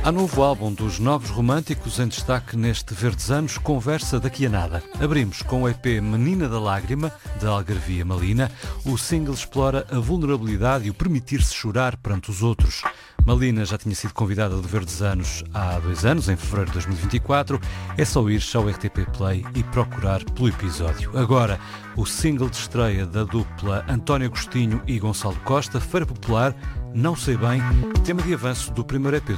Há novo álbum dos Novos Românticos em destaque neste Verdes Anos, Conversa daqui a nada. Abrimos com o EP Menina da Lágrima, da Algarvia Malina. O single explora a vulnerabilidade e o permitir-se chorar perante os outros. Malina já tinha sido convidada do Verdes Anos há 2 anos, em fevereiro de 2024. É só ir ao RTP Play e procurar pelo episódio. Agora, o single de estreia da dupla António Agostinho e Gonçalo Costa, Feira Popular, Não Sei Bem, tema de avanço do primeiro EP